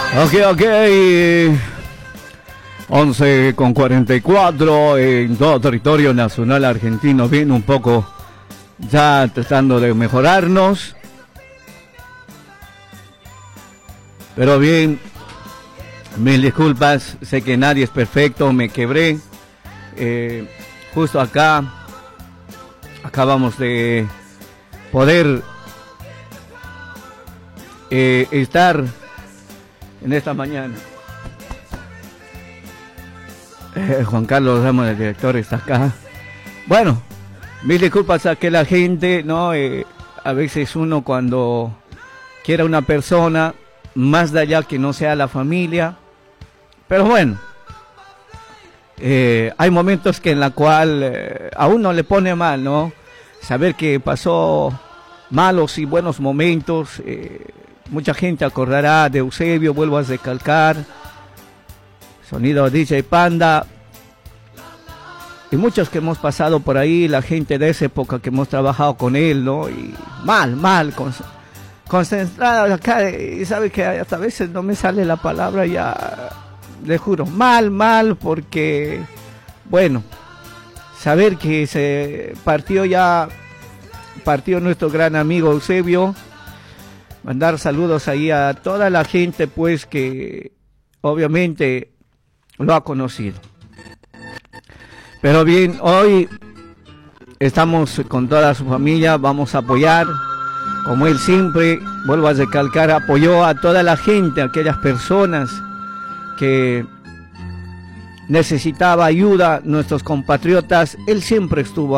Ok. 11:44 en todo territorio nacional argentino. Bien, un poco ya tratando de mejorarnos. Pero bien, mil disculpas, sé que nadie es perfecto, me quebré. Justo acabamos de poder estar en esta mañana. Juan Carlos Ramos, el director, está acá. Bueno, mil disculpas a que la gente, ¿no? A veces uno cuando quiere a una persona, más de allá que no sea la familia, pero bueno, hay momentos que en la cual a uno le pone mal, ¿no? Saber que pasó malos y buenos momentos. Mucha gente acordará de Eusebio, vuelvo a recalcar, sonido DJ Panda, y muchos que hemos pasado por ahí, la gente de esa época que hemos trabajado con él, ¿no? Y mal, concentrado acá, y sabe que hasta a veces no me sale la palabra, ya le juro, mal, porque, bueno, saber que se partió nuestro gran amigo Eusebio. Mandar saludos ahí a toda la gente, pues, que obviamente lo ha conocido. Pero bien, hoy estamos con toda su familia, vamos a apoyar, como él siempre, vuelvo a recalcar, apoyó a toda la gente, a aquellas personas que necesitaba ayuda, nuestros compatriotas, él siempre estuvo